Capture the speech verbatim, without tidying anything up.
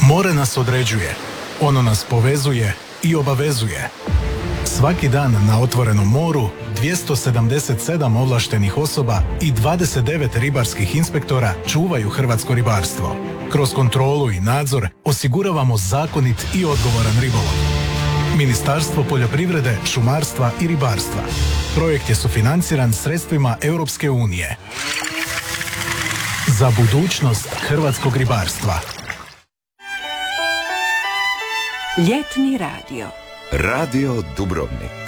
More nas određuje, ono nas povezuje i obavezuje. Svaki dan na otvorenom moru dvjesto sedamdeset sedam ovlaštenih osoba i dvadeset devet ribarskih inspektora čuvaju hrvatsko ribarstvo. Kroz kontrolu i nadzor osiguravamo zakonit i odgovoran ribolov. Ministarstvo poljoprivrede, šumarstva i ribarstva. Projekt je sufinanciran sredstvima Europske unije. Za budućnost hrvatskog ribarstva. Ljetni radio. Radio Dubrovnik.